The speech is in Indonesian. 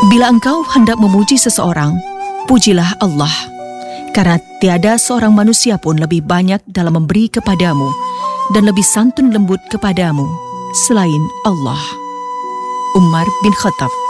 Bila engkau hendak memuji seseorang, pujilah Allah, karena tiada seorang manusia pun lebih banyak dalam memberi kepadamu dan lebih santun lembut kepadamu selain Allah. Umar bin Khattab.